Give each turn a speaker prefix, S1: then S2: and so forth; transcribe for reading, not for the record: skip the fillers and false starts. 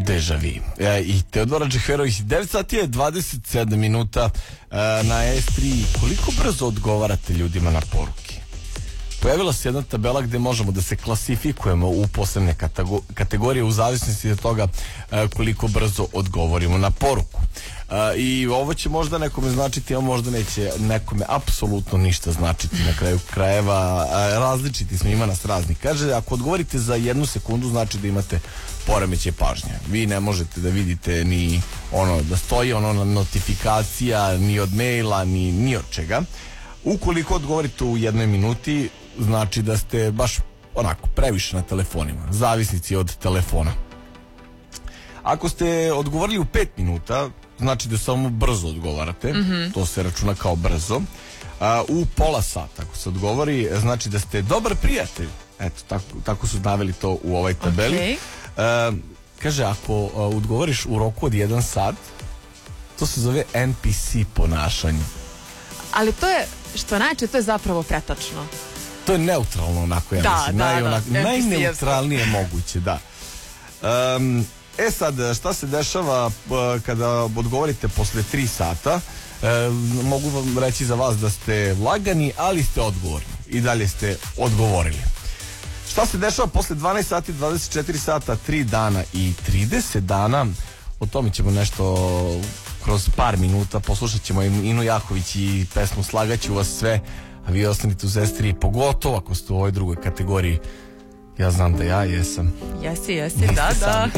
S1: Deja vu. I Teodora Džeherović, 9 sati je 27 minuta na S3. Koliko brzo odgovarate ljudima na poruke? Pojavila se jedna tabela gde možemo da se klasifikujemo u posebne kategorije u zavisnosti od toga koliko brzo odgovorimo na poruku. I ovo će možda nekome značiti, a možda neće nekome apsolutno ništa značiti. Na kraju krajeva različiti smo, ima nas razni. Kaže, ako odgovorite za 1 sekundu, znači da imate poremećaj pažnje. Vi ne možete da vidite ni ono da stoji ono notifikacija, ni od maila, ni od čega. Ukoliko odgovorite u 1 minuti, znači da ste baš onako previše na telefonima, zavisnici od telefona. Ako ste odgovorili u 5 minuta, znači da samo brzo odgovarate, to se računa kao brzo. U pola sata, ako se odgovori, znači da ste dobar prijatelj. Eto, tako su naveli to u ovoj tabeli. Kaže, ako odgovoriš u roku od 1 sat, to se zove NPC ponašanje.
S2: Ali to je, što najče, to je zapravo pretačno.
S1: To je neutralno onako, ja mislim. Najneutralnije moguće, da. Sad, šta se dešava kada odgovorite posle 3 sata? Mogu vam reći za vas da ste lagani, ali ste odgovorni. I dalje ste odgovorili. Šta se dešava posle 12 sati, 24 sata, 3 dana i 30 dana? O tome ćemo nešto kroz par minuta. Poslušat ćemo Inu Jahović i pesmu Slagaću vas sve, a vi ostanite u S3, pogotovo ako ste u ovoj drugoj kategoriji. Ja znam da ja jesam.
S2: Jesi, da.